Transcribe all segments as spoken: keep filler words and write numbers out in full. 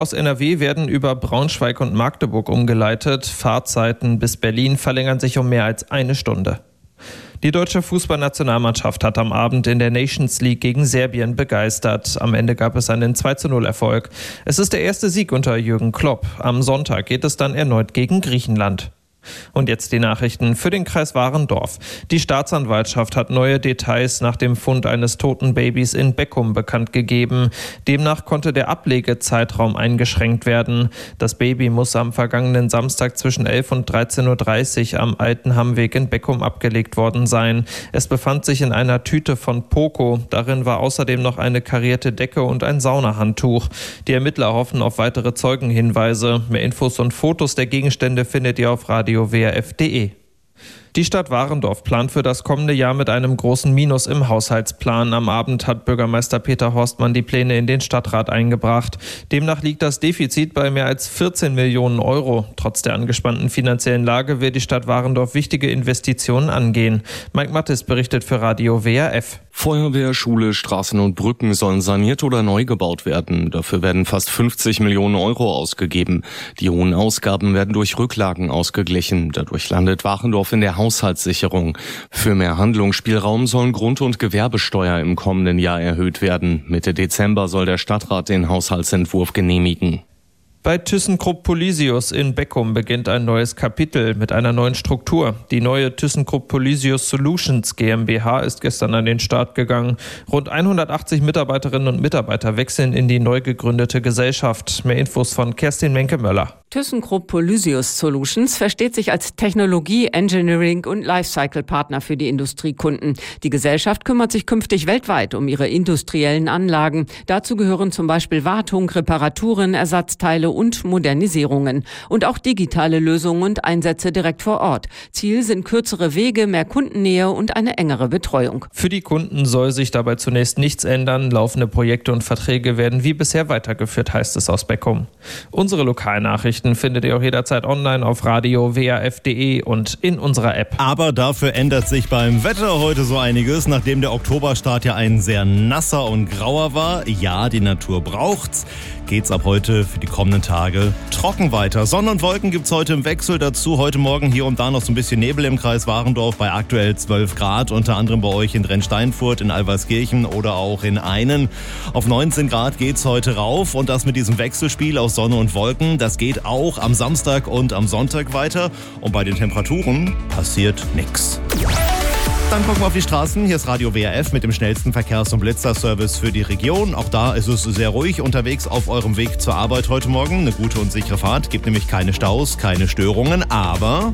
Aus N R W werden über Braunschweig und Magdeburg umgeleitet. Fahrzeiten bis Berlin verlängern sich um mehr als eine Stunde. Die deutsche Fußballnationalmannschaft hat am Abend in der Nations League gegen Serbien begeistert. Am Ende gab es einen zwei zu null Erfolg. Es ist der erste Sieg unter Jürgen Klopp. Am Sonntag geht es dann erneut gegen Griechenland. Und jetzt die Nachrichten für den Kreis Warendorf. Die Staatsanwaltschaft hat neue Details nach dem Fund eines toten Babys in Beckum bekannt gegeben. Demnach konnte der Ablegezeitraum eingeschränkt werden. Das Baby muss am vergangenen Samstag zwischen elf und dreizehn Uhr dreißig am Alten Hammweg in Beckum abgelegt worden sein. Es befand sich in einer Tüte von Poco. Darin war außerdem noch eine karierte Decke und ein Saunahandtuch. Die Ermittler hoffen auf weitere Zeugenhinweise. Mehr Infos und Fotos der Gegenstände findet ihr auf radio w r f punkt d e. Die Stadt Warendorf plant für das kommende Jahr mit einem großen Minus im Haushaltsplan. Am Abend hat Bürgermeister Peter Horstmann die Pläne in den Stadtrat eingebracht. Demnach liegt das Defizit bei mehr als vierzehn Millionen Euro. Trotz der angespannten finanziellen Lage will die Stadt Warendorf wichtige Investitionen angehen. Mike Mattis berichtet für Radio W R F. Feuerwehr, Schule, Straßen und Brücken sollen saniert oder neu gebaut werden. Dafür werden fast fünfzig Millionen Euro ausgegeben. Die hohen Ausgaben werden durch Rücklagen ausgeglichen. Dadurch landet Warendorf in der Haushaltssicherung. Für mehr Handlungsspielraum sollen Grund- und Gewerbesteuer im kommenden Jahr erhöht werden. Mitte Dezember soll der Stadtrat den Haushaltsentwurf genehmigen. Bei ThyssenKrupp Polysius in Beckum beginnt ein neues Kapitel mit einer neuen Struktur. Die neue ThyssenKrupp Polysius Solutions GmbH ist gestern an den Start gegangen. Rund hundertachtzig Mitarbeiterinnen und Mitarbeiter wechseln in die neu gegründete Gesellschaft. Mehr Infos von Kerstin Menke-Möller. ThyssenKrupp Polysius Solutions versteht sich als Technologie-, Engineering- und Lifecycle-Partner für die Industriekunden. Die Gesellschaft kümmert sich künftig weltweit um ihre industriellen Anlagen. Dazu gehören zum Beispiel Wartung, Reparaturen, Ersatzteile und Modernisierungen. Und auch digitale Lösungen und Einsätze direkt vor Ort. Ziel sind kürzere Wege, mehr Kundennähe und eine engere Betreuung. Für die Kunden soll sich dabei zunächst nichts ändern. Laufende Projekte und Verträge werden wie bisher weitergeführt, heißt es aus Beckum. Unsere Lokalnachrichten findet ihr auch jederzeit online auf radio w r f punkt d e und in unserer App. Aber dafür ändert sich beim Wetter heute so einiges, nachdem der Oktoberstart ja ein sehr nasser und grauer war. Ja, die Natur braucht's. Geht's ab heute für die kommenden Tage trocken weiter. Sonne und Wolken gibt's heute im Wechsel. Dazu heute Morgen hier und da noch so ein bisschen Nebel im Kreis Warendorf bei aktuell zwölf Grad. Unter anderem bei euch in Drensteinfurt, in Alverskirchen oder auch in Einen. Auf neunzehn Grad geht's heute rauf. Und das mit diesem Wechselspiel aus Sonne und Wolken, das geht auch am Samstag und am Sonntag weiter. Und bei den Temperaturen passiert nichts. Dann gucken wir auf die Straßen. Hier ist Radio W R F mit dem schnellsten Verkehrs- und Blitzerservice für die Region. Auch da ist es sehr ruhig unterwegs auf eurem Weg zur Arbeit heute Morgen. Eine gute und sichere Fahrt. Gibt nämlich keine Staus, keine Störungen. Aber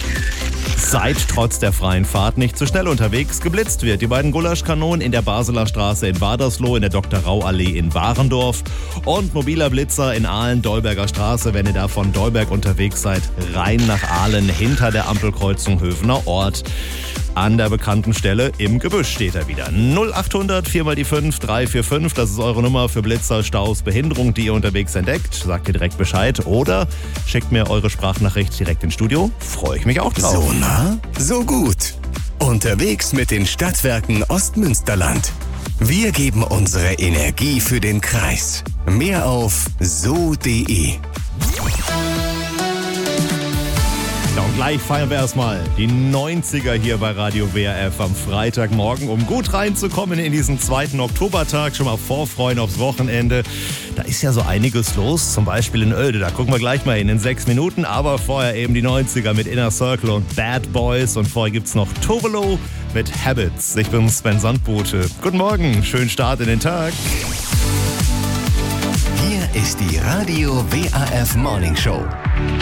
seid trotz der freien Fahrt nicht zu schnell unterwegs. Geblitzt wird. Die beiden Gulaschkanonen in der Baseler Straße in Wadersloh, in der Doktor Rau Allee in Warendorf und mobiler Blitzer in Aalen, Dolberger Straße. Wenn ihr da von Dolberg unterwegs seid, rein nach Aalen, hinter der Ampelkreuzung Hövener Ort. An der bekannten Stelle im Gebüsch steht er wieder. null achthundert vier mal die fünf drei vier fünf, das ist eure Nummer für Blitzer, Staus, Behinderung, die ihr unterwegs entdeckt. Sagt ihr direkt Bescheid oder schickt mir eure Sprachnachricht direkt ins Studio. Freue ich mich auch drauf. So nah, so gut. Unterwegs mit den Stadtwerken Ostmünsterland. Wir geben unsere Energie für den Kreis. Mehr auf so punkt d e. Ja, und gleich feiern wir erstmal die neunziger hier bei Radio W R F am Freitagmorgen, um gut reinzukommen in diesen zweiten Oktobertag. Schon mal vorfreuen aufs Wochenende. Da ist ja so einiges los, zum Beispiel in Oelde. Da gucken wir gleich mal hin in sechs Minuten. Aber vorher eben die neunziger mit Inner Circle und Bad Boys. Und vorher gibt's noch Tovelo mit Habits. Ich bin Sven Sandbote. Guten Morgen, schönen Start in den Tag. Hier ist die Radio W R F Morning Show.